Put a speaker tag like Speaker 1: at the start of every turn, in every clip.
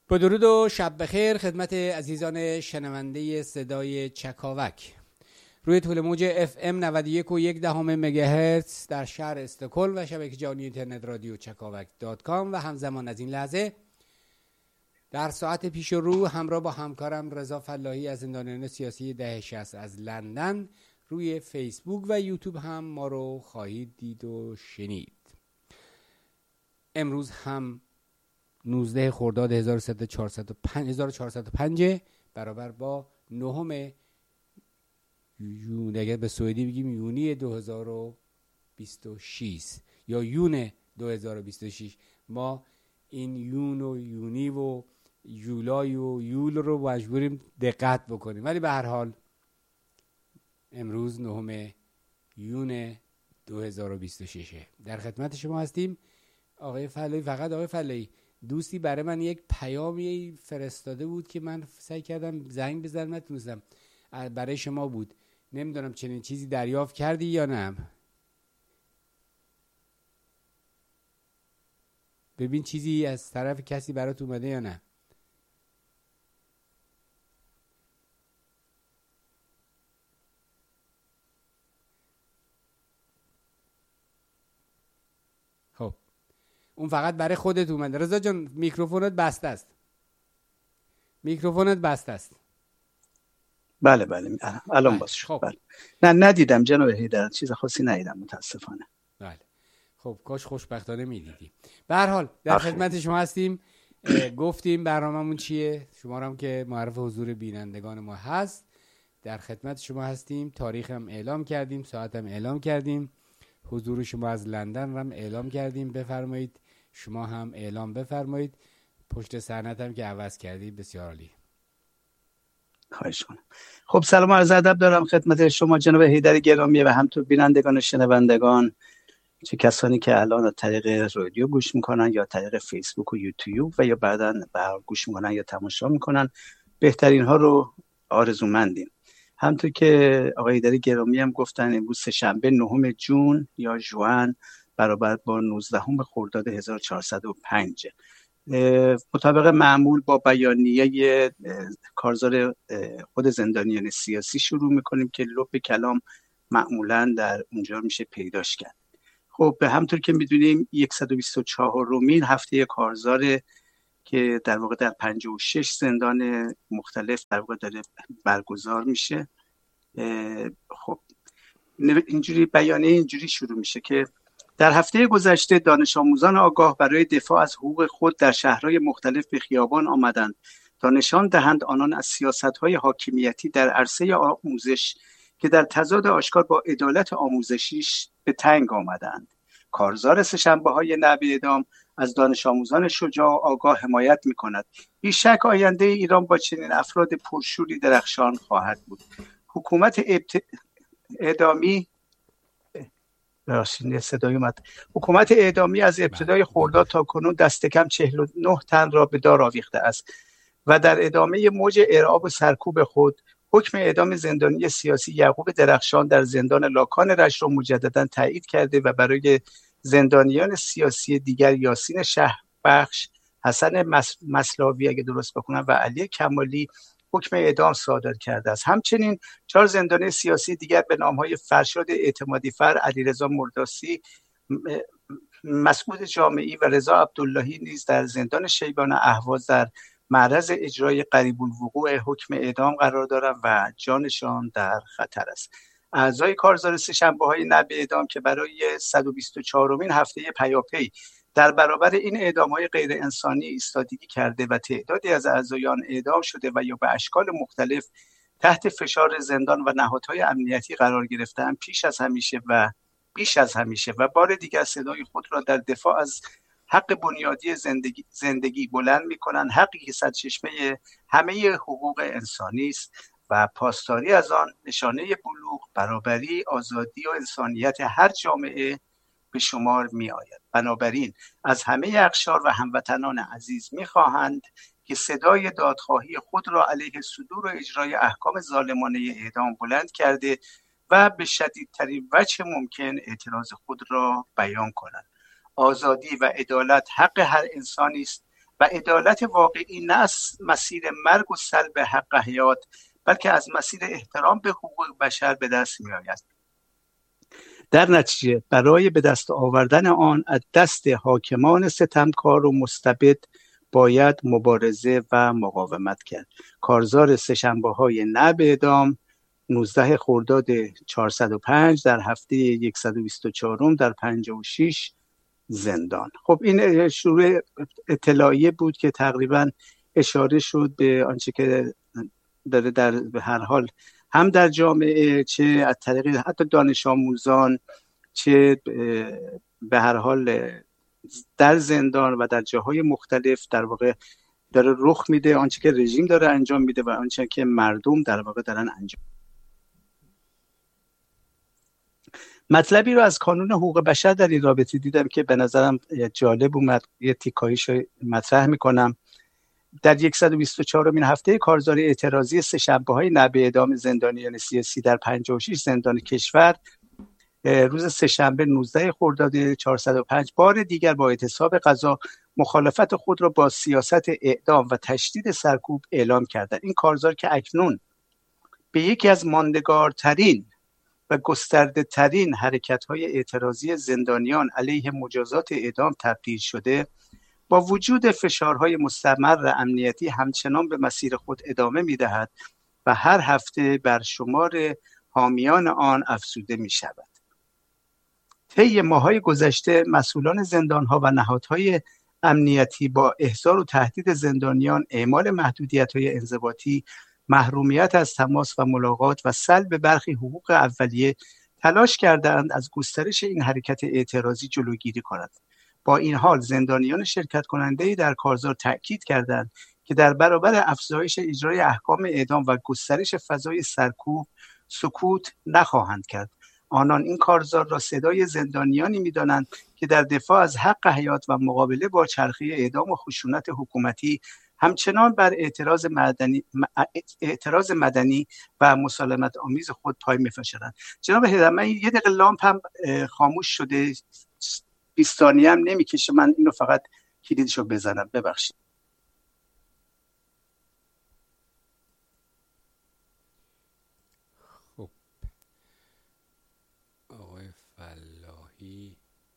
Speaker 1: با درود و شب بخیر خدمت عزیزان شنونده صدای چکاوک روی طول موج FM 91.1 مگاهرتز در شهر استکهلم و شبکه جهانی اینترنت رادیو چکاوک.com و همزمان از این لحظه در ساعت پیش رو همراه با همکارم رضا فلاحی از زندانیان سیاسی دهه 60 از لندن روی فیسبوک و یوتیوب هم ما رو خواهید دید و شنید. امروز هم 19 خرداد 1405 برابر با 9 یون، اگر به سوئدی بگیم یونی 2026 یا یون 2026. ما این یون و یونی و جولای و یول رو مجبوریم دقت بکنیم، ولی به هر حال امروز 9 یون 2026 در خدمت شما هستیم. آقای فلاحی، فقط آقای فلاحی، دوستی برای من یک پیامی فرستاده بود که من سعی کردم زنگ بزنم نتونستم. برای شما بود، نمیدونم چنین چیزی دریافت کردی یا نه. ببین چیزی از طرف کسی برات اومده یا نه. خب اون فقط برای خودت اومده. رضا جان میکروفونت بسته است. میکروفونت بسته است.
Speaker 2: بله الان باز شد.
Speaker 1: خب.
Speaker 2: بله. نه ندیدم جناب حیدر، چیز خاصی ندیدم متاسفانه.
Speaker 1: بله خب کاش خوشبختانه میدیدی. به هر حال در خدمت شما هستیم. گفتیم برنامه‌مون چیه، شما هم که معرف حضور بینندگان ما هست. در خدمت شما هستیم. تاریخ هم اعلام کردیم، ساعت هم اعلام کردیم، حضور شما از لندن هم اعلام کردیم. بفرمایید شما هم اعلام بفرمایید. پشت صحنه هم که عوض کردی بسیار عالی.
Speaker 2: خواهش کنم. خب سلام و عرض ادب دارم خدمت شما جناب حیدر گرامی و همینطور بینندگان و شنوندگان، چه کسانی که الان از طریق رادیو گوش میکنن یا طریق فیسبوک و یوتیوب و یا بعداً گوش میکنن یا تماشا میکنن. بهترین ها رو آرزومندیم. همونطور که آقای حیدر گرامی هم گفتن، امروز سه‌شنبه 9 جون یا ژوئن برابر با 19 خرداد 1405 مطابق معمول با بیانیه کارزار خود زندانیان سیاسی شروع میکنیم که لب کلام معمولا در اونجا میشه پیداش کرد. خب به همطور که میدونیم 124مین هفته کارزار که در واقع در 56 زندان مختلف در واقع داره برگزار میشه. خب اینجوری بیانیه اینجوری شروع میشه که در هفته گذشته دانش آموزان آگاه برای دفاع از حقوق خود در شهرهای مختلف به خیابان آمدند تا نشان دهند آنان از سیاست‌های حاکمیتی در عرصه آموزش که در تضاد آشکار با عدالت آموزشیش به تنگ آمدند. کارزار سه‌شنبه‌های نعب اعدام از دانش آموزان شجاع و آگاه حمایت می‌کند. بیشک آینده ایران با چنین افراد پرشوری درخشان خواهد بود. حکومت اعدامی از ابتدای خرداد تا کنون دست کم 49 تن را به دار آویخته است و در ادامه موج ارعاب و سرکوب خود حکم اعدام زندانی سیاسی یعقوب درخشان در زندان لاکان رشت را مجددا تایید کرده و برای زندانیان سیاسی دیگر یاسین شهربخش، حسن مسلاوی اگه درست بکنم و علی کمالی حکم اعدام صادر کرده است. همچنین 4 زندانی سیاسی دیگر به نام‌های فرشاد اعتمادی فر، علیرضا مرداسی، مسعود جامعی و رضا عبداللهی نیز در زندان شیبان اهواز در معرض اجرای قریب الوقوع حکم اعدام قرار دارند و جانشان در خطر است. اعضای کارزار سه‌شنبه‌های نعب اعدام که برای 124مین هفته پیاپی در برابر این اعدام‌های غیر انسانی ایستادگی کرده و تعدادی از اعضایان اعدام شده و یا به اشکال مختلف تحت فشار زندان و نهادهای امنیتی قرار گرفته‌اند، پیش از همیشه و بیش از همیشه و بار دیگر صدای خود را در دفاع از حق بنیادی زندگی بلند می‌کنند، حقی که سرچشمه همه حقوق انسانی است و پاسداری از آن نشانه بلوغ، برابری، آزادی و انسانیت هر جامعه به شمار می آید. بنابراین از همه اقشار و هموطنان عزیز می خواهند که صدای دادخواهی خود را علیه صدور و اجرای احکام ظالمانه اعدام بلند کرده و به شدیدترین وجه ممکن اعتراض خود را بیان کنند. آزادی و عدالت حق هر انسانی است و عدالت واقعی نه از مسیر مرگ و سلب حق حیات، بلکه از مسیر احترام به حقوق بشر به دست می آید. در نتیجه برای به دست آوردن آن از دست حاکمان ستمکار و مستبد باید مبارزه و مقاومت کرد. کارزار سه‌شنبه‌های نه به اعدام 19 خرداد 405 در هفته 124 در 56 زندان. خب این شروع اطلاعیه بود که تقریبا اشاره شد به آنچه که داره در به هر حال هم در جامعه، چه از طریق حتی دانش آموزان، چه به هر حال در زندان و در جاهای مختلف در واقع داره رخ میده، آنچه که رژیم داره انجام میده و آنچه که مردم در واقع دارن انجام. مطلبی رو از کانون حقوق بشر در این رابطه دیدم که به نظرم جالب اومد، یه تیکاییش مطرح میکنم. در 124مین هفته کارزار اعتراضی سه‌شنبه‌های نه به اعدام زندانیان سیاسی در 56 زندان کشور، روز سه‌شنبه 19 خرداد 405 بار دیگر با اعتصاب قضا مخالفت خود را با سیاست اعدام و تشدید سرکوب اعلام کردند. این کارزار که اکنون به یکی از ماندگارترین و گسترده ترین حرکت‌های اعتراضی زندانیان علیه مجازات اعدام تبدیل شده، با وجود فشارهای مستمر امنیتی همچنان به مسیر خود ادامه می‌دهد و هر هفته بر شمار حامیان آن افزوده می‌شود. طی ماه‌های گذشته مسئولان زندان‌ها و نهادهای امنیتی با احضار و تهدید زندانیان، اعمال محدودیت‌های انضباطی، محرومیت از تماس و ملاقات و سلب برخی حقوق اولیه تلاش کردند از گسترش این حرکت اعتراضی جلوگیری کنند. با این حال زندانیان شرکت کننده در کارزار تأکید کردند که در برابر افزایش اجرای احکام اعدام و گسترش فضای سرکوب سکوت نخواهند کرد. آنان این کارزار را صدای زندانیانی می‌دانند که در دفاع از حق حیات و مقابله با چرخه اعدام و خشونت حکومتی همچنان بر اعتراض مدنی و مسالمت آمیز خود پای می‌فشارند. جناب هیدر، من یه دقیقه لامپ هم خاموش شده، 20 ثانیه هم نمی‌کشه، من اینو فقط کلیدشو بزنم، ببخشید.
Speaker 1: خب آقای فلاحی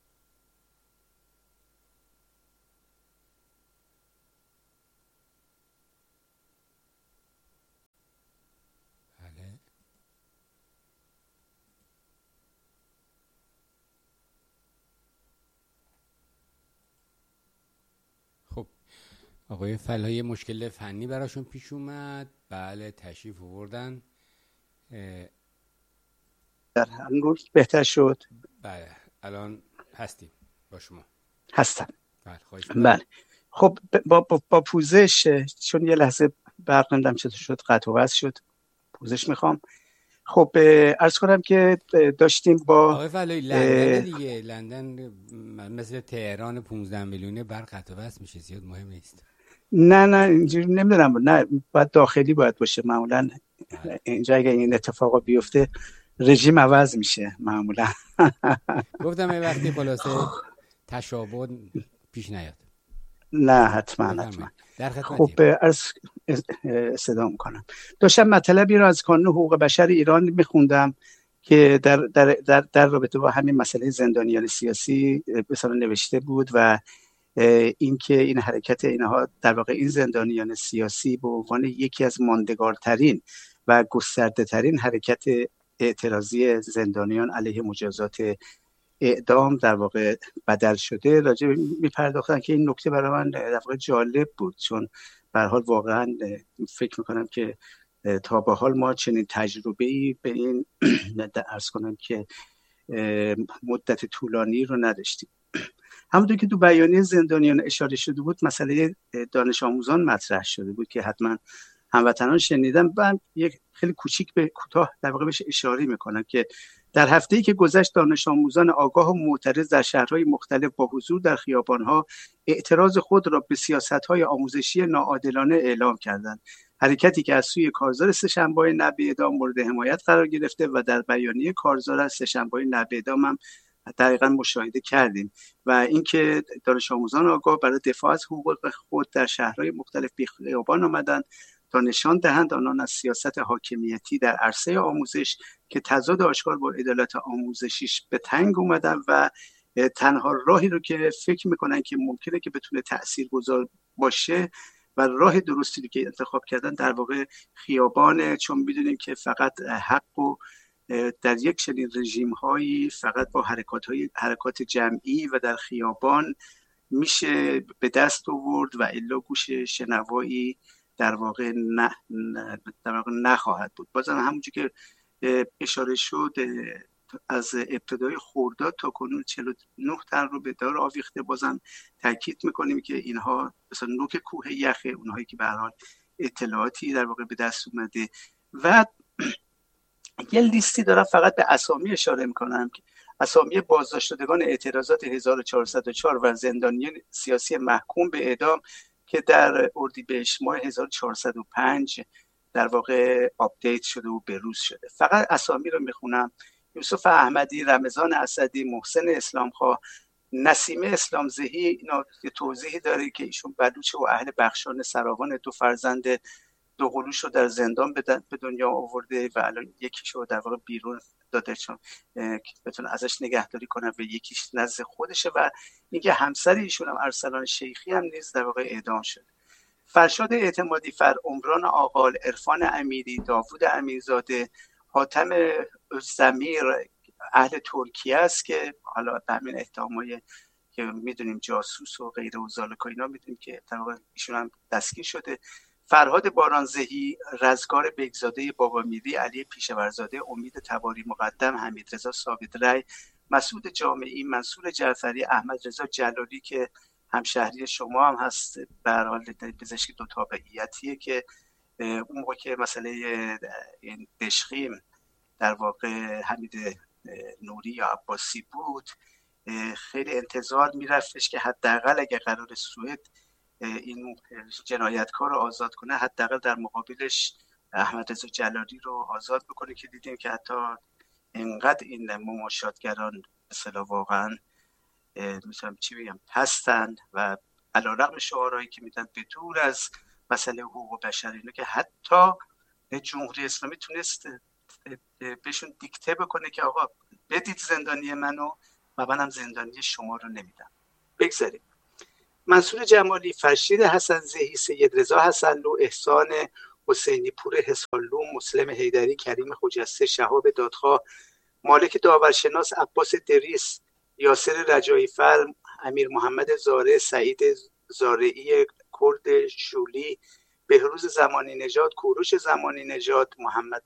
Speaker 1: آقای فلاحی مشکل فنی براشون پیش اومد. بله تشریف آوردن.
Speaker 2: در هر روز بهتر شد.
Speaker 1: بله الان هستیم با شما.
Speaker 2: هستم.
Speaker 1: بله خواهش
Speaker 2: بله. خب با پوزش، چون یه لحظه برق نمیدم چطور شد، قطع و وصل شد، پوزش میخوام. خب عرض کنم که داشتیم با
Speaker 1: آقای فلاحی لندن دیگه، لندن مثل تهران 15 میلیونه برق قطع و وصل میشه، زیاد مهم نیست.
Speaker 2: نه اینجوری نمیدونم، نه باید داخلی باید باشه معمولا. اینجا اگه این اتفاقا بیفته رژیم عوض میشه معمولا.
Speaker 1: گفتم این وقتی خلاصه تشابه پیش نیاد.
Speaker 2: نه حتما. خب صدا میکنم. داشتم مطلبی رو از کانون حقوق بشر ایران میخوندم که در رابطه با همین مسئله زندانیان سیاسی مثلا نوشته بود و اینکه این حرکت اینها در واقع این زندانیان سیاسی به عنوان یکی از ماندگارترین و گسترده ترین حرکت اعتراضی زندانیان علیه مجازات اعدام در واقع بدل شده. راجع به میپرداختن که این نکته برای من در واقع جالب بود، چون به هر حال واقعا فکر میکنم که تا به حال ما چنین تجربه‌ای به این عرض کنم که مدت طولانی رو نداشتیم. همونطور که تو بیانیه زندانیان اشاره شده بود، مسئله دانش آموزان مطرح شده بود که حتما هموطنان شنیدن. من یک خیلی کوتاه در واقع بهش اشاره میکنم که در هفته‌ای که گذشت دانش آموزان آگاه و معترض در شهرهای مختلف با حضور در خیابان‌ها اعتراض خود را به سیاست‌های آموزشی ناعادلانه اعلام کردند. حرکتی که از سوی کارزار سه‌شنبه‌های نه به اعدام مورد حمایت قرار گرفته و در بیانیه کارزار از سه‌شنبه‌های نه به اعدام هم دقیقاً مشاهده کردیم. و اینکه دانش آموزان آگاه برای دفاع از حقوق خود در شهرهای مختلف به خیابان آمدن تا نشان دهند آنان از سیاست حاکمیتی در عرصه آموزش که تضاد آشکار با عدالت آموزشیش به تنگ اومدن و تنها راهی رو که فکر میکنن که ممکنه که بتونه تاثیرگذار باشه و راه درستی رو که انتخاب کردن در واقع خیابانه، چون میدونیم که فقط حق و در یک چنین رژیم هایی فقط با حرکات جمعی و در خیابان میشه به دست آورد و الا گوش شنوایی در واقع نخواهد بود. بازم همونجور که اشاره شد از ابتدای خرداد تا کنون 49 تن رو به دار آویخته. بازم تاکید میکنیم که اینها مثلا نوک کوه یخه، اونهایی که به هر حال اطلاعاتی در واقع به دست اومده. و یه لیستی دارم فقط به اسامی اشاره میکنم که اسامی بازداشت شدگان اعتراضات 1404 و زندانیان سیاسی محکوم به اعدام که در اردیبهشت ماه 1405 در واقع آپدیت شده و بروز شده. فقط اسامی رو میخونم: یوسف احمدی، رمضان اسدی، محسن اسلامخواه، نسیمه اسلامزهی. اینا یه توضیحی داره که ایشون بلوچ و اهل بخشان سراوان، 2 فرزند دوقلوش رو در زندان به دنیا آورده و الان یکیش رو در واقع بیرون داده چون بتونه ازش نگهداری کنه و یکیش نزد خودشه. و اینکه همسر ایشون هم ارسلان شیخی هم نیز در واقع اعدام شد. فرشاد اعتمادی فر، عمران آقال، عرفان امیری، داوود امیرزاده، حاتم زمیر اهل ترکیه است که حالا به همین اتهامای که میدونیم جاسوس و غیره و زالک و اینا میدونیم که در واقع ایشون هم دستگیر شده. فرهاد بارانزهی، رزگار بگزاده بابامیری، علی پیشورزاده، امید تباری مقدم، حمیدرضا ثابت رای، مسعود جامعی، منصور جعفری، احمد رضا جلالی که همشهری شما هم هست، به هر حال پزشک 2 تابعیتیه که اون موقع که مسئله این دشخیم در واقع حمید نوری یا عباسی بود خیلی انتظار میرفتش که حداقل اگه قرار سوئد این جنایتکار رو آزاد کنه حداقل در مقابلش احمد رضا جلالی رو آزاد بکنه، که دیدیم که حتی اینقدر این مماشاتگران مثلا واقعا میتونم چی بگم پستن و علیرغم شعارهایی که میدن به دور از مسئله حقوق بشر، اینو که حتی جمهوری اسلامی تونست بهشون دیکته بکنه که آقا بدید زندانی منو و منم زندانی شما رو نمیدم. بگذاریم. منصور جمالی، فرشید حسن زهی، سید رضا حسنلو، احسان حسینی پور حسالو، مسلم حیدری، کریم خجسته، شهاب دادخواه، مالک داورشناس، عباس دریس، یاسر رجایی فر، امیر محمد زاره، سعید زارعی کرد شولی، بهروز زمانی نژاد، کوروش زمانی نژاد،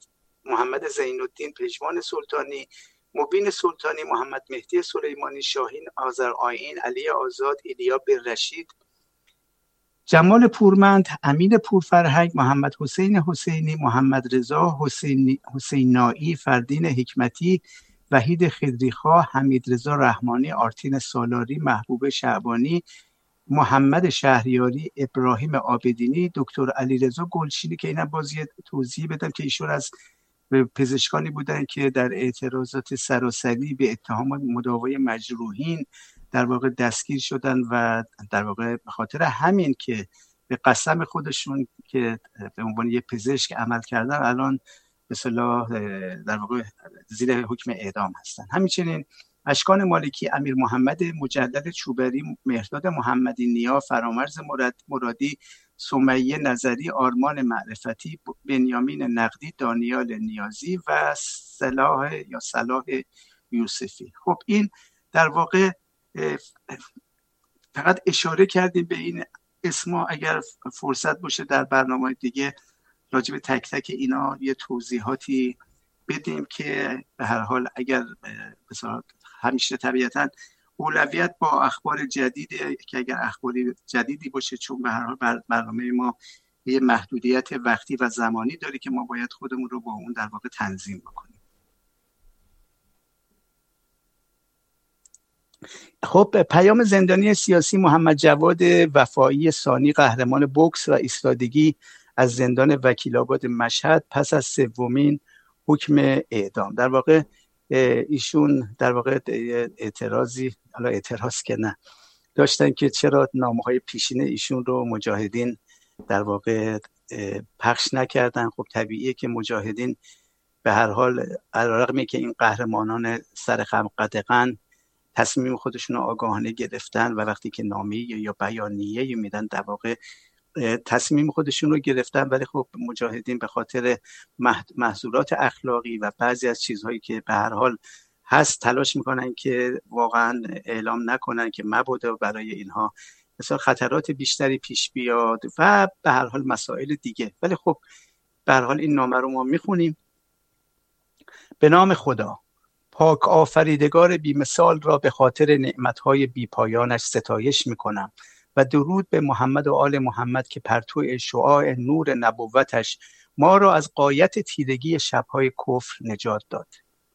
Speaker 2: محمد زین الدین پژمان سلطانی، مبین سلطانی، محمد مهدی سلیمانی، شاهین آذرآیین، علی آزاد، ایلیا بررشید، جمال پورمند، امین پورفرهنگ، محمد حسین حسینی، محمد رضا حسینایی، فردین حکمتی، وحید خدریخواه، حمید رضا رحمانی، آرتین سالاری، محبوب شعبانی، محمد شهریاری، ابراهیم عابدینی، دکتر علیرضا گلشینی که اینا بازی توضیح بدم که ایشون از پزشکانی بودن که در اعتراضات سراسری به اتهام مداوای مجروحین در واقع دستگیر شدن و در واقع به خاطر همین که به قسم خودشون که به عنوان یک پزشک عمل کردن الان به اصطلاح در واقع زیر حکم اعدام هستن. همچنین اشکان مالکی، امیر محمد مجلل چوبری، مهرداد محمدی نیا، فرامرز مرادی، سمیه نظری، آرمان معرفتی، بنیامین نقدی، دانیال نیازی و صلاح یوسفی. خب این در واقع فقط اشاره کردیم به این اسما. اگر فرصت باشه در برنامه دیگه راجع به تک تک اینا یه توضیحاتی بدیم که به هر حال اگر مثلا همیشه طبیعتاً اولویت با اخبار جدیده که اگر اخباری جدیدی باشه، چون به هر حال برنامه ما یه محدودیت وقتی و زمانی داره که ما باید خودمون رو با اون در واقع تنظیم بکنیم. خب پیام زندانی سیاسی محمد جواد وفایی ثانی، قهرمان بوکس و ایستادگی از زندان وکیل‌آباد مشهد پس از 3مین حکم اعدام. در واقع ایشون در واقع اعتراضی، حالا اعتراض که نه، داشتن که چرا نامه‌های پیشین ایشون رو مجاهدین در واقع پخش نکردن. خب طبیعیه که مجاهدین به هر حال علیرغم که این قهرمانان سر قدغن تصمیم خودشون رو آگاهانه گرفتن و وقتی که نامه‌ای یا بیانیه‌ای میدن در واقع تصمیم خودشون رو گرفتن، ولی خب مجاهدین به خاطر محظورات اخلاقی و بعضی از چیزهایی که به هر حال هست تلاش میکنن که واقعا اعلام نکنن که مبادا برای اینها مثلا خطرات بیشتری پیش بیاد و به هر حال مسائل دیگه. ولی خب به هر حال این نامه رو ما میخونیم. به نام خدا پاک آفریدگار بی‌مثال را به خاطر نعمتهای بی‌پایانش ستایش میکنم و درود به محمد و آل محمد که پرتو شعاع نور نبوتش ما را از غایت تیرگی شبهای کفر نجات داد.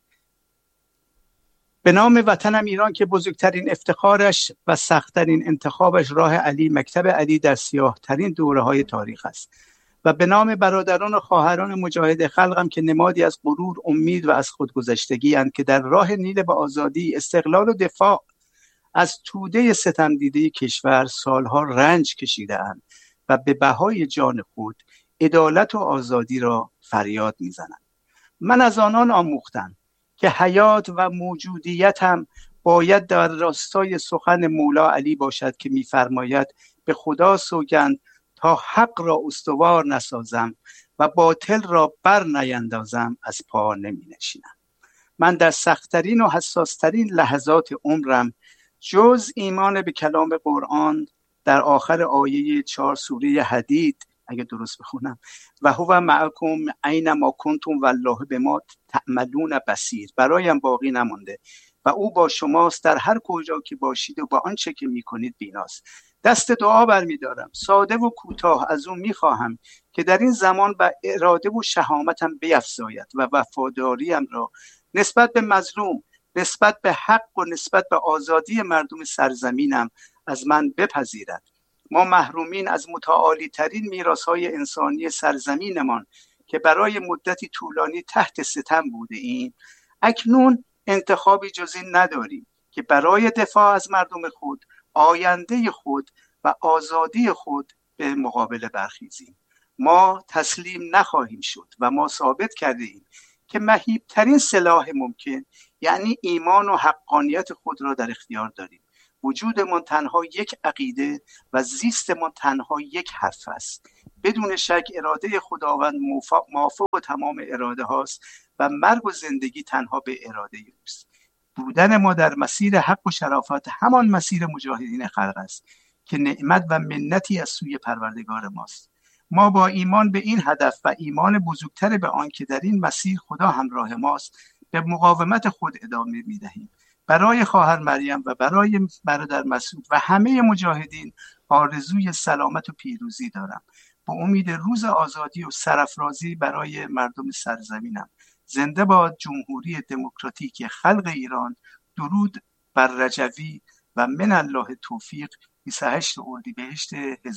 Speaker 2: به نام وطنم ایران که بزرگترین افتخارش و سختترین انتخابش راه علی، مکتب علی در سیاه ترین دوره‌های تاریخ است. و به نام برادران و خواهران مجاهد خلقم که نمادی از غرور، امید و از خودگذشتگی اند که در راه نیل به آزادی، استقلال و دفاع از توده ستم دیده کشور سالها رنج کشیده اند و به بهای جان خود عدالت و آزادی را فریاد میزنند. من از آنان آموختم که حیات و موجودیتم باید در راستای سخن مولا علی باشد که می‌فرماید به خدا سوگند تا حق را استوار نسازم و باطل را بر نیندازم از پا نمی نشینم. من در سخت‌ترین و حساس‌ترین لحظات عمرم جز ایمان به کلام قرآن در آخر آیه 4 سوره حدید، اگه درست بخونم، و هو معکم اینما کنتم والله بما تعملون بصیر، برایم باقی نمانده و او با شماست در هر کجا که باشید و با آنچه که میکنید بیناست. دست دعا برمیدارم، ساده و کوتاه از او میخواهم که در این زمان به اراده و شهامتم بیفزاید و وفاداریم را نسبت به مظلوم، نسبت به حق و نسبت به آزادی مردم سرزمینم از من بپذیرد. ما محرومین از متعالی ترین میراث‌های انسانی سرزمینمان که برای مدتی طولانی تحت ستم بوده ایم، اکنون انتخابی جز این نداریم که برای دفاع از مردم خود، آینده خود و آزادی خود به مقابله برخیزیم. ما تسلیم نخواهیم شد و ما ثابت کرده ایم که مهیبترین سلاح ممکن یعنی ایمان و حقانیت خود را در اختیار داریم. وجودمان تنها یک عقیده و زیستمان تنها یک حرف است. بدون شک اراده خداوند موافق و تمام اراده هاست و مرگ و زندگی تنها به اراده اوست. بودن ما در مسیر حق و شرافت همان مسیر مجاهدین خلق است که نعمت و منتی از سوی پروردگار ماست. ما با ایمان به این هدف و ایمان بزرگتر به آن که در این مسیر خدا همراه ماست به مقاومت خود ادامه می‌دهیم. برای خواهر مریم و برای برادر مسعود و همه مجاهدین آرزوی سلامت و پیروزی دارم. با امید روز آزادی و سرافرازی برای مردم سرزمینم. زنده باد جمهوری دموکراتیک خلق ایران. درود بر رجوی و من الله توفیق. 28 اردیبهشت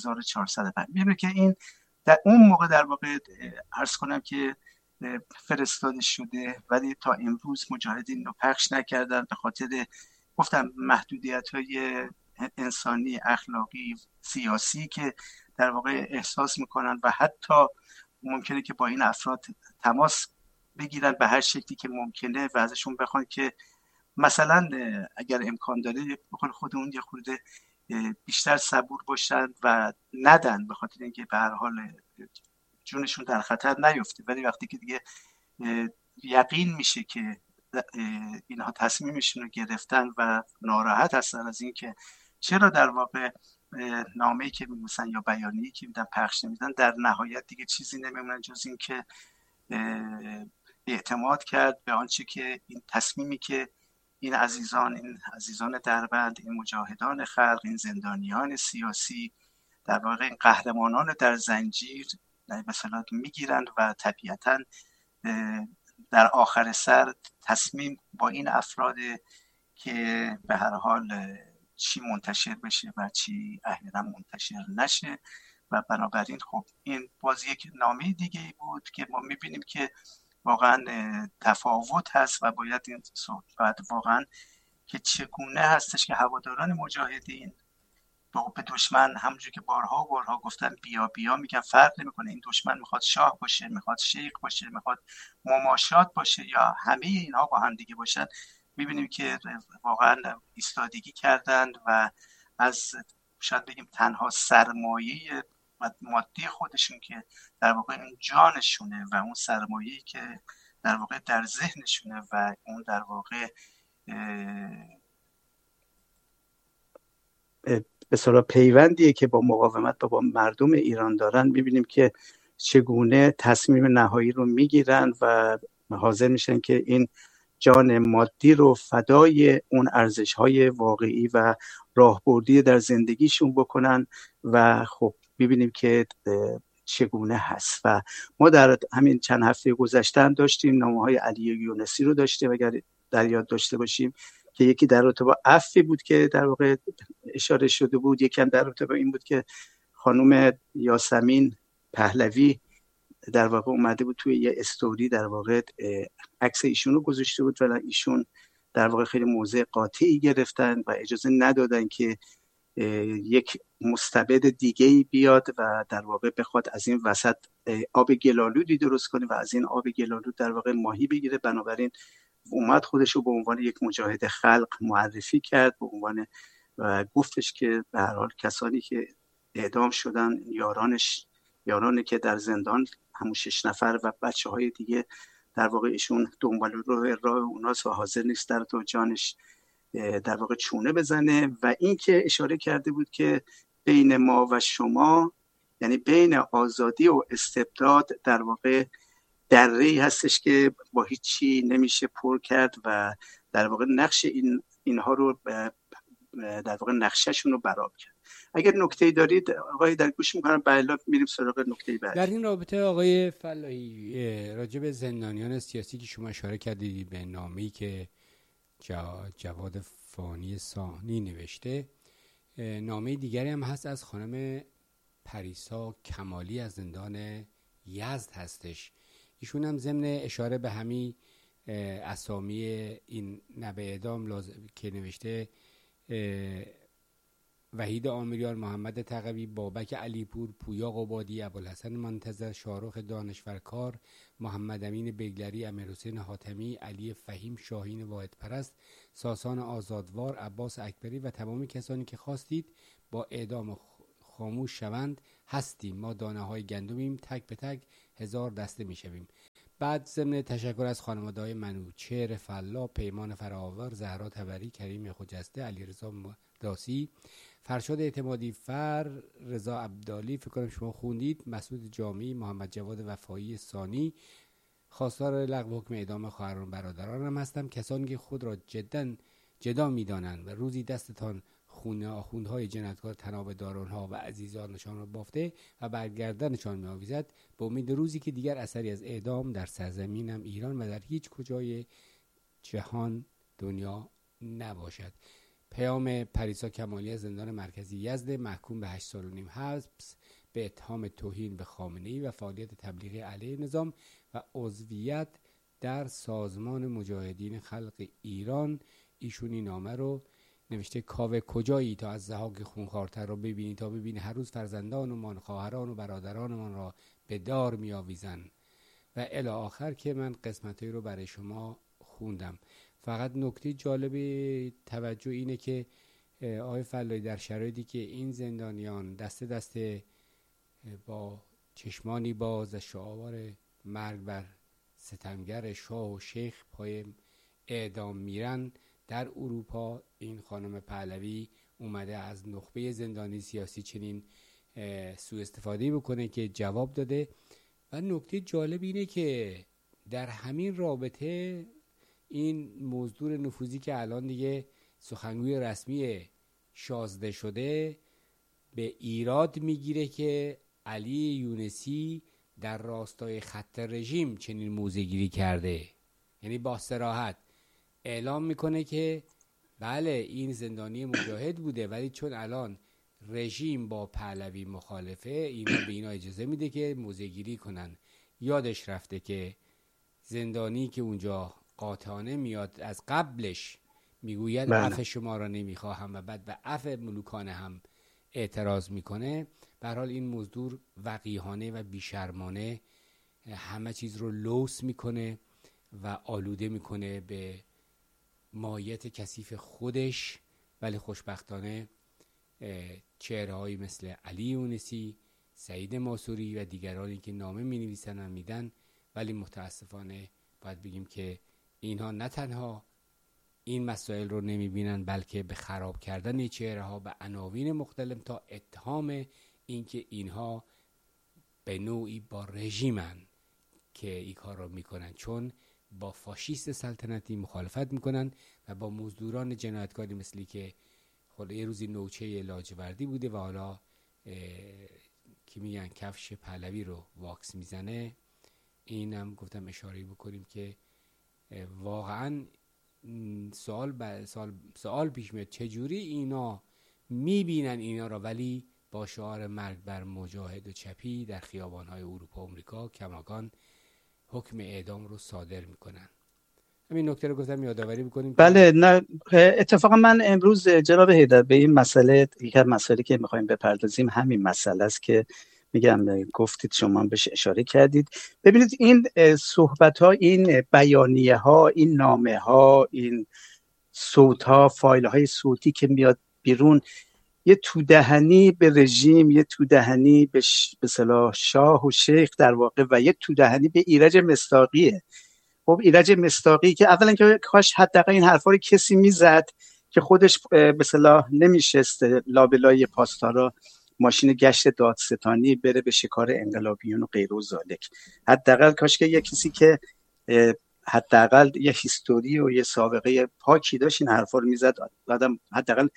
Speaker 2: 1405. می‌بینید که این در اون موقع در واقع عرض کنم که فرستاده شده، ولی تا امروز مجاهدین رو پخش نکردن به خاطر گفتم محدودیت‌های انسانی، اخلاقی، سیاسی که در واقع احساس میکنن و حتی ممکنه که با این افراد تماس بگیرن به هر شکلی که ممکنه و ازشون بخوان که مثلا اگر امکان داره بقول خودمون یه خورده بیشتر صبور باشن و ندن، به خاطر اینکه به هر حال جونشون در خطر نیفته. ولی وقتی که دیگه یقین میشه که اینها تصمیمشون رو گرفتن و ناراحت هستن از اینکه چرا در واقع نامه‌ای که مثلا یا بیانیه‌ای که میدن پخش نمیدن، در نهایت دیگه چیزی نمیمونن جز این که اعتماد کرد به آنچه که این تصمیمی که این عزیزان دربند، این مجاهدان خلق، این زندانیان سیاسی، در واقع این قهرمانان در زنجیر مثلا میگیرن و طبیعتاً در آخر سر تصمیم با این افراد که به هر حال چی منتشر بشه و چی احیانا منتشر نشه. و بنابراین خب این باز یک نامه دیگه بود که ما میبینیم که واقعا تفاوت هست و باید این صحبت واقعا که چگونه هستش که هواداران مجاهدین به دشمن همونجور که بارها گفتن بیا بیا میگن، فرق نمیکنه این دشمن میخواد شاه باشه، میخواد شیخ باشه، میخواد مماشات باشه یا همه اینها با هم دیگه باشن. میبینیم که واقعا ایستادگی کردند و از شاید بگیم تنها سرمایه مادی خودشون که در واقع این جانشونه و اون سرمایه‌ای که در واقع در ذهنشونه و اون در واقع به صلاح پیوندیه که با مقاومت و با مردم ایران دارن، میبینیم که چگونه تصمیم نهایی رو میگیرن و حاضر میشن که این جان مادی رو فدای اون ارزش‌های واقعی و راهبردی در زندگیشون بکنن. و خب میبینیم که چگونه هست و ما در همین چند هفته گذشته هم داشتیم نامه‌های علی یونسی رو داشته، اگر در یاد داشته باشیم که یکی در رابطه با عفوی بود که در واقع اشاره شده بود، یکی هم در رابطه با این بود که خانم یاسمین پهلوی در واقع اومده بود توی یه استوری در واقع عکس ایشون رو گذاشته بود و ایشون در واقع خیلی موضع قاطعی گرفتن و اجازه ندادن که یک مستبد دیگه‌ای بیاد و در واقع بخواد از این وسط آب گلالودی درست کنه و از این آب گلالود در واقع ماهی بگیره. بنابراین اومد خودش رو به عنوان یک مجاهد خلق معرفی کرد به عنوان و گفتش که به هر حال کسانی که اعدام شدن یارانی که در زندان همون 6 نفر و بچه‌های دیگه در واقع ایشون دنبال راه اوناست و حاضر نیست در تو جانش در واقع چونه بزنه. و این که اشاره کرده بود که بین ما و شما، یعنی بین آزادی و استبداد در واقع دره‌ای هستش که با هیچی نمیشه پر کرد و در واقع نقش اینها رو در واقع نقشه‌شون رو برآورد کرد. اگر نکته‌ای دارید آقای در گوش می‌کنم، بعد میریم سراغ نکته بعدی.
Speaker 1: در این رابطه آقای فلاحی راجع به زندانیان سیاسی که شما اشاره کردید به نامه‌ای که جواد فانی ثانی نوشته، نامه دیگری هم هست از خانم پریسا کمالی از زندان یزد هستش. ایشون هم ضمن اشاره به همین اسامی این نبع اعدام که نوشته وحید آمریان، محمد تقوی، بابک علیپور، پویا قبادی، ابوالحسن منتظر، شاهرخ دانشورکار، محمد امین بگلری، امیرحسین حاتمی، علی فهیم، شاهین واحد پرست، ساسان آزادوار، عباس اکبری و تمامی کسانی که خواستید با اعدام خاموش شوند هستیم. ما دانه های گندمیم، تک به تک 1000 دسته می شویم. بعد ضمن تشکر از خانواده‌های منوچهر فلا، پیمان فراآور، زهرا تبری، کریم خجسته، علیرضا داسی، فرشاد اعتمادی فر، رضا عبدالی، فکر کنم شما خوندید، مسعود جامی، محمد جواد وفایی ثانی، خواستار لغو حکم اعدام خواهران برادرانم هستم. کسانی که خود را جدا می‌دانند و روزی دستتان خون آخوندهای جنایتکار تناب دارانها و عزیزانشان را بافته و برگردنشان می‌آویزد، به امید روزی که دیگر اثری از اعدام در سرزمینم ایران و در هیچ کجای جهان دنیا نباشد. پیام پریسا کمالی از زندان مرکزی یزد، محکوم به 8 سال و نیم حبس به اتهام توهین به خامنه‌ای و فعالیت تبلیغی علیه نظام و عضویت در سازمان مجاهدین خلق ایران. ایشون این نامه رو نوشته کاوه کجایی تا از ضحاک خونخوارتر رو ببینی، تا ببینی هر روز فرزندانمان، خواهران و برادرانمان را به دار می آویزن و الی آخر که من قسمتایی رو برای شما خوندم. فقط نکته جالب توجه اینه که آقای فلاحی در شرایطی که این زندانیان دست دست با چشمانی باز از شعار مرگ بر ستمگر شاه و شیخ پای اعدام میرن در اروپا، این خانم پهلوی اومده از نخبه زندانی سیاسی چنین سوء استفاده بکنه که جواب داده. و نکته جالب اینه که در همین رابطه این مزدور نفوذی که الان دیگه سخنگوی رسمی شازده شده به ایراد میگیره که علی یونسی در راستای خط رژیم چنین موضع‌گیری کرده، یعنی با صراحت اعلام میکنه که بله این زندانی مجاهد بوده ولی چون الان رژیم با پهلوی مخالفه، اینا به اینا اجازه میده که موضع‌گیری کنن. یادش رفته که زندانی که اونجا قاطعانه میاد از قبلش میگوید عفو شما را نمیخواهم و بعد به عفو ملوکانه هم اعتراض میکنه، به هر حال این مزدور وقیحانه و بیشرمانه همه چیز رو لوث میکنه و آلوده میکنه به مایت کثیف خودش، ولی خوشبختانه چهره‌هایی مثل علی یونسی، سعید ماسوری و دیگرانی که نامه می‌نویسن و میدن، ولی متاسفانه باید بگیم که اینها نه تنها این مسائل رو نمی‌بینن، بلکه به خراب کردن چهره‌ها به عناوین مختلف تا اتهام اینکه اینها به نوعی با رژیمن که این کار رو میکنن، چون با فاشیست سلطنتی مخالفت میکنن و با مزدوران جنایتکاری مثلی که خود یه روزی نوچه لاجوردی بوده و حالا که میگن کفش پهلوی رو واکس میزنه، اینم گفتم اشاره بکنیم که واقعا سوال پیش میاد چجوری اینا میبینن اینا را، ولی با شعار مرگ بر مجاهد و چپی در خیابان‌های اروپا و آمریکا کماکان حکم اعدام رو صادر میکنن. همین نکته رو گفتم یادآوری بکنیم.
Speaker 2: بله، نه اتفاقا من امروز جناب حیدر به این مسئله، یک از مسائلی که میخوایم بپردازیم همین مسئله است که میگم گفتید، شما بهش اشاره کردید. ببینید این صحبت ها، این بیانیه ها، این نامه ها، این صوت ها، فایل های صوتی که میاد بیرون، یه تودهنی به رژیم، یه تودهنی به اصطلاح شاه و شیخ در واقع، و یه تودهنی به ایرج مصداقیه. خب ایرج مصداقی که اولا که کاش حداقل این حرفا رو کسی میزد که خودش به اصطلاح نمیشست لابلای پاسدارا ماشین گشت دادستانی بره به شکار انقلابیون و غیر و ذالک. حداقل کاش که یه کسی که حداقل یه هیستوری و یه سابقه پاکی داشت این حرفا رو میزد، آدم حداقل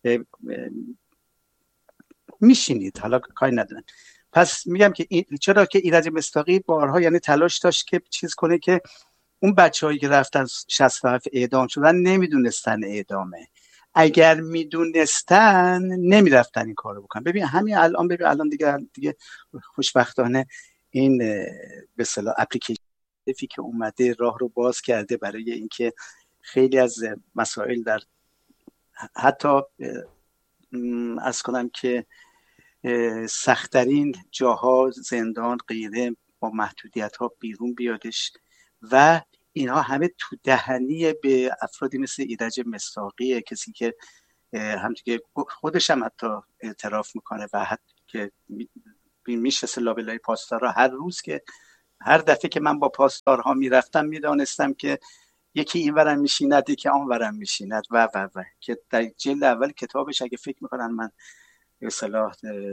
Speaker 2: میشینید. حالا کاری ندارن. پس میگم که چرا که ایرج مصداقی بارها یعنی تلاش داشت که چیز کنه که اون بچه‌هایی که رفتن 67 اعدام شدن نمیدونستن اعدامه، اگر میدونستن نمیرفتن این کارو بکنن. ببین همین الان، ببین الان دیگه خوشبختانه این به اصطلاح اپلیکیشنی که اومده راه رو باز کرده برای اینکه خیلی از مسائل در حتی از کنم که سخت‌ترین جاها، زندان غیره، با محدودیت ها بیرون بیادش و اینها همه تو دهنی به افرادی مثل ایرج مصداقی، کسی که همونطور که خودش هم حتی اعتراف میکنه و حتی که میشه لابلای پاسدارا، هر روز که هر دفعه که من با پاسدارها میرفتم میدانستم که یکی این ورم میشیند یکی آن ورم میشیند و که در جلد اول کتابش، اگه فکر میکنن من به اصطلاح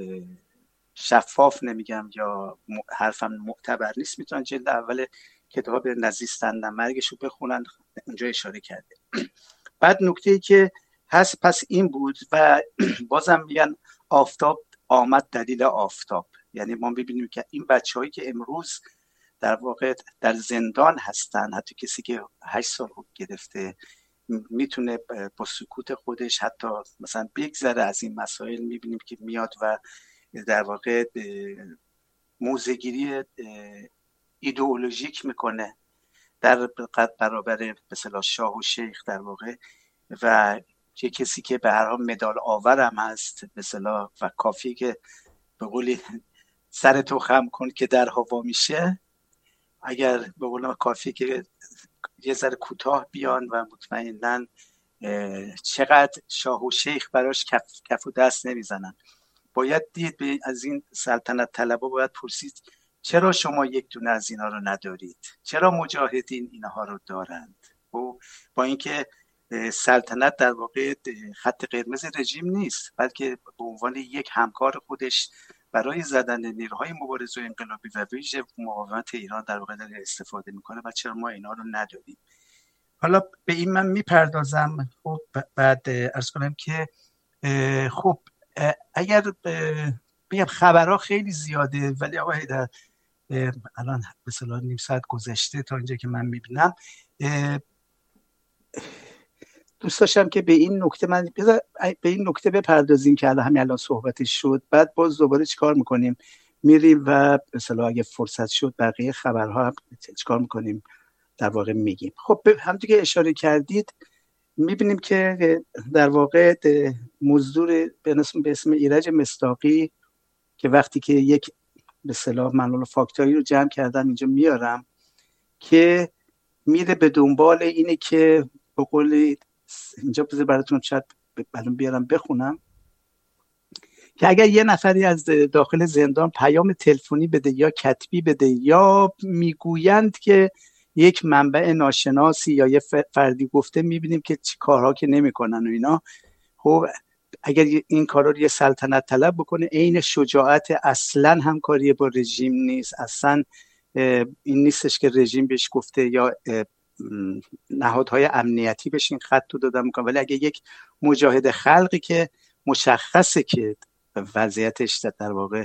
Speaker 2: شفاف نمیگم یا حرفم معتبر نیست، میتونن جلد اول کتاب نزیستن مرگش رو بخونن، اونجا اشاره کرده. بعد نکته‌ای که هست پس این بود و بازم میگن آفتاب آمد دلیل آفتاب، یعنی ما ببینیم که این بچه‌هایی که امروز در واقع در زندان هستن، حتی کسی که 8 سال حکم گرفته میتونه با سکوت خودش حتی مثلا بگذره از این مسائل، میبینیم که میاد و در واقع موضع‌گیری ایدئولوژیک میکنه در برابر مثلا شاه و شیخ در واقع، و چه کسی که به هر حال مدال آور هم هست مثلا، و کافیه که به قولی سر تو خم کن که در هوا میشه، اگر به قول کافیه که یه ذره کوتاه بیان و مطمئنن چقدر شاه و شیخ براش کف و دست نمیزنن. باید دید از این سلطنت طلبا باید پرسید چرا شما یک دونه از اینا رو ندارید؟ چرا مجاهدین اینها رو دارند؟ و با اینکه سلطنت در واقع خط قرمز رژیم نیست، بلکه به عنوان یک همکار خودش برای زدن نیروهای مبارزه و انقلابی و ویژه مقاومت ایران در واقع داره استفاده میکنه و چرا ما اینا رو نداریم؟ حالا به این من میپردازم. خب بعد عرض کنم که خب اگر بگم خبرها خیلی زیاده، ولی آقا حیدر الان مثلا نیم ساعت گذشته تا اینجا که من میبینم، دوست داشتم که به این نکته بپردازیم که همین الان صحبتش شد. بعد باز دوباره چیکار میکنیم؟ میریم و مثلا اگه فرصت شد بقیه خبرها چیکار میکنیم؟ در واقع میگیم. خب همونطور که اشاره کردید میبینیم که در واقع مزدور به اسم ایرج مصداقی که وقتی که یک به اصطلاح منوال فاکتوری رو جمع کردم اینجا میارم که میره به دنبال اینه که به قول اینجا بذار براتون شاید الان بیارم بخونم که اگر یه نفری از داخل زندان پیام تلفنی بده یا کتبی بده یا میگویند که یک منبع ناشناسی یا یه فردی گفته، میبینیم که چی کارها که نمیکنن و اینا. خب اگر این کارا رو یه سلطنت طلب بکنه، عین شجاعت، اصلا همکاری با رژیم نیست، اصلا این نیستش که رژیم بهش گفته یا نهادهای امنیتی بهش این خط رو دادن میکنه. ولی اگه یک مجاهد خلقی که مشخصه که وضعیتش در واقع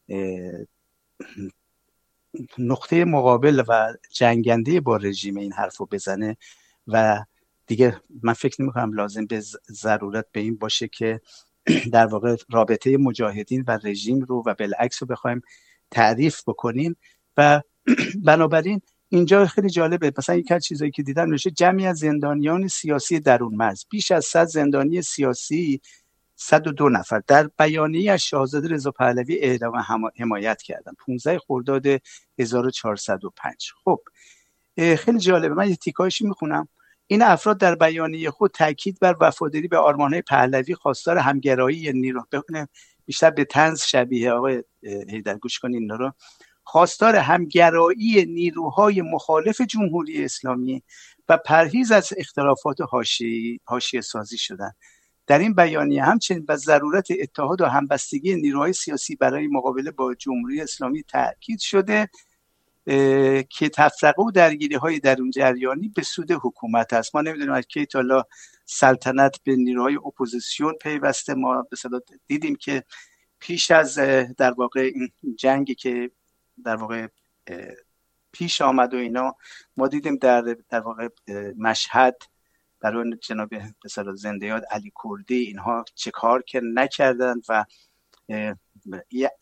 Speaker 2: نقطه مقابل و جنگنده با رژیم این حرف رو بزنه و دیگه من فکر نمی کنم لازم به ضرورت به این باشه که در واقع رابطه مجاهدین و رژیم رو و بالعکس رو بخوایم تعریف بکنیم. و بنابراین اینجا خیلی جالبه، مثلا یک از چیزایی که دیدم نوشته جمعی از زندانیان سیاسی درون مرز، بیش از 100 زندانی سیاسی 102 نفر در بیانیه از شاهزاده رضا پهلوی اعلام حمایت کردن 15 خرداد 1405. خب خیلی جالبه، من یه تیکایشی میخونم. این افراد در بیانیه خود تاکید بر وفاداری به آرمان‌های پهلوی، خواستار همگرایی نیرو، بخونم بیشتر به طنز شبیه آقای حیدر، گوش کنین اینا رو، خواستار همگرایی نیروهای مخالف جمهوری اسلامی و پرهیز از اختلافات حاشیه سازی شدند. در این بیانیه همچنین به ضرورت اتحاد و همبستگی نیروهای سیاسی برای مقابله با جمهوری اسلامی تاکید شده که تفرقه و درگیری‌های درون جریانی به سود حکومت است. ما نمی‌دونیم از کی تا حالا سلطنت به نیروهای اپوزیسیون پیوسته. ما مثلا دیدیم که پیش از در واقع این جنگی که در واقع پیش آمد و اینا، ما دیدیم در واقع مشهد برای جناب مثلا زنده یاد علی کردی اینها چه کار که نکردن و یه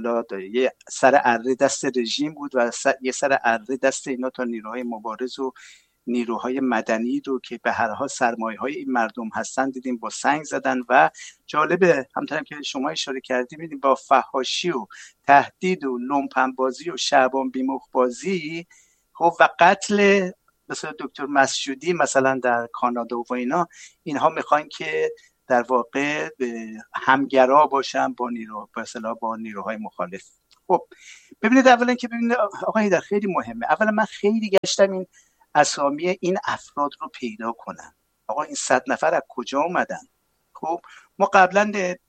Speaker 2: سر اره دست رژیم بود و یه سر اره دست اینا تا نیروهای مبارز و نیروهای مدنی رو که به هر حال سرمایه‌های این مردم هستن دیدیم با سنگ زدن. و جالبه همونطور که شما اشاره کردید می‌بینیم با فحاشی و تهدید و لومپن بازی و شعبان بیمخ بازی خب و قتل مثلا دکتر مسجودی مثلا در کانادا و اینها میخوان که در واقع همگرا باشن با با نیروهای مخالف. خب ببینید اولا که آقا حیدر خیلی مهمه، اولا من خیلی گشتم این اسامی این افراد رو پیدا کنم. آقا این 100 نفر از کجا اومدن؟ خب ما قبلا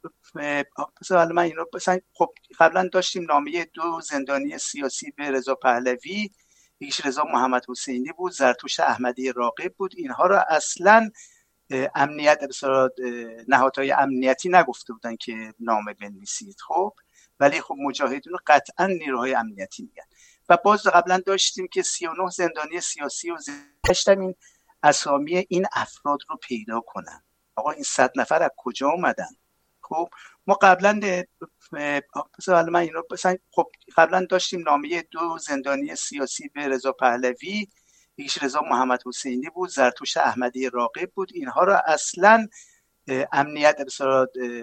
Speaker 2: مثلا من اینو خب قبلا داشتیم نامه 2 زندانی سیاسی به رضا پهلوی، یکیش رضا محمد حسینی بود، زرتشت احمدی راقب بود. اینها رو اصلا امنیت نهادهای امنیتی نگفته بودن که نامه بنویسید. خب ولی خب مجاهدین قطعا نیروهای امنیتی میگن. و باز قبلا داشتیم که 39 زندانی سیاسی و داشتم این اسامی این افراد رو پیدا کنم. آقا این 100 نفر از کجا اومدن؟ خب ما قبلا مثلا من اینو خب قبلا داشتیم نامه 2 زندانی سیاسی به رضا پهلوی، یکیش رضا محمد حسینی بود، زرتشت احمدی راقب بود. اینها رو اصلا امنیت